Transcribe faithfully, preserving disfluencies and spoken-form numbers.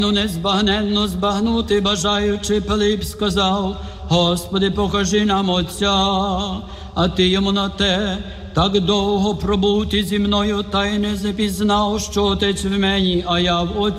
Ну, незбагненно збагнути, бажаючи, Пилип сказав: Господи, покажи нам Отця. А ти йому на те: так довго пробути зі мною, та й не запізнав, що Отець в мені, а я в Отцю.